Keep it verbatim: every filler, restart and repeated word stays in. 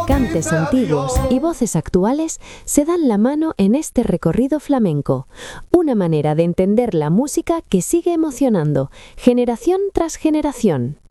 cantes antiguos y voces actuales se dan la mano en este recorrido flamenco, una manera de entender la música que sigue emocionando, generación tras generación.